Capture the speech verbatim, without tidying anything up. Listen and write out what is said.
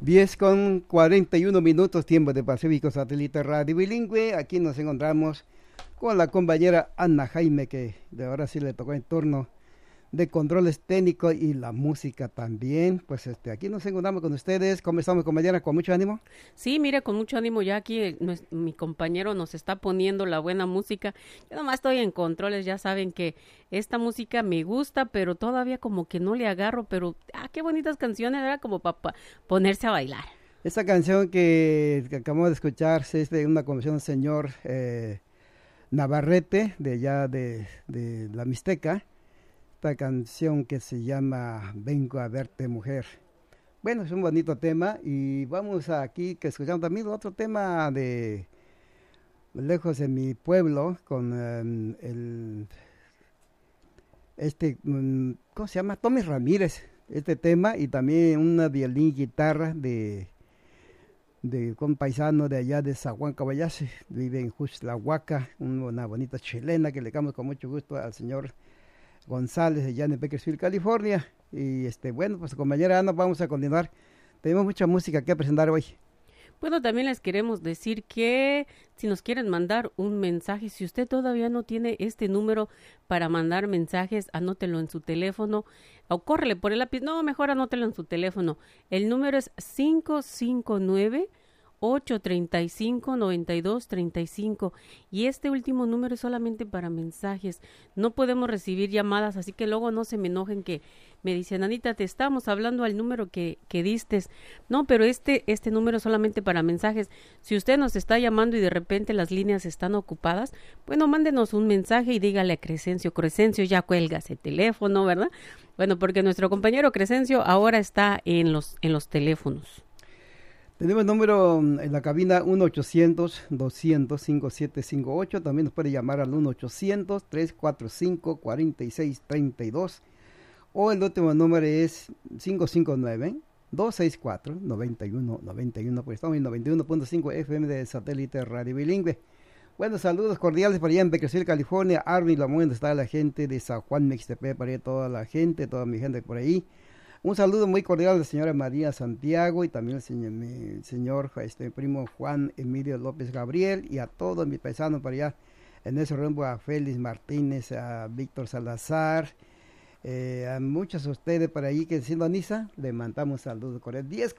diez con cuarenta y uno minutos, tiempo de Pacífico Satélite Radio Bilingüe. Aquí nos encontramos con la compañera Ana Jaime, que de ahora sí le tocó el turno de controles técnicos y la música también. Pues este, aquí nos encontramos con ustedes. ¿Cómo estamos, compañera? ¿Con mucho ánimo? Sí, mire, con mucho ánimo ya aquí eh, nues- mi compañero nos está poniendo la buena música. Yo nomás estoy en controles, ya saben que esta música me gusta, pero todavía como que no le agarro, pero ah, qué bonitas canciones, era como para ponerse a bailar. Esa canción que, que acabamos de escuchar es de una composición del señor eh, Navarrete, de allá de, de la Mixteca. Esta canción que se llama Vengo a verte, mujer. Bueno, es un bonito tema y vamos aquí que escuchamos también otro tema de Lejos de mi pueblo con um, el este um, ¿cómo se llama? Tommy Ramírez, este tema, y también una violín y guitarra de de un paisano de allá de Zaguán Caballase, vive en Huitlahuaca, una bonita chilena que le damos con mucho gusto al señor González, allá en Bakersfield, California. Y este, bueno, pues compañera Ana, vamos a continuar. Tenemos mucha música que presentar hoy. Bueno, también les queremos decir que si nos quieren mandar un mensaje, si usted todavía no tiene este número para mandar mensajes, anótelo en su teléfono o córrele por el lápiz. No, mejor anótelo en su teléfono. El número es cinco cinco nueve, ocho tres cinco, nueve dos tres cinco y este último número es solamente para mensajes. No podemos recibir llamadas, así que luego no se me enojen que me dicen, Anita, te estamos hablando al número que, que distes. No, pero este, este número es solamente para mensajes. Si usted nos está llamando y de repente las líneas están ocupadas, bueno, mándenos un mensaje y dígale a Crescencio, Crescencio, ya cuelga ese teléfono, ¿verdad? Bueno, porque nuestro compañero Crescencio ahora está en los, en los teléfonos. Tenemos el número en la cabina uno ochocientos, doscientos, cincuenta y siete cincuenta y ocho. También nos puede llamar al uno ochocientos, trescientos cuarenta y cinco, cuarenta y seis treinta y dos. O el último número es cinco cinco nueve, dos seis cuatro, nueve uno nueve uno. Pues estamos en noventa y uno punto cinco F M de Satélite Radio Bilingüe. Bueno, saludos cordiales para allá en Bakersfield, California. Army, la donde está la gente de San Juan, Mixtepec, para allá toda la gente, toda mi gente por ahí. Un saludo muy cordial a la señora María Santiago y también al señor, mi señor este, primo Juan Emilio López Gabriel y a todos mis paisanos para allá en ese rumbo, a Félix Martínez, a Víctor Salazar, eh, a muchos de ustedes para ahí que sintoniza, le mandamos saludos cordiales. diez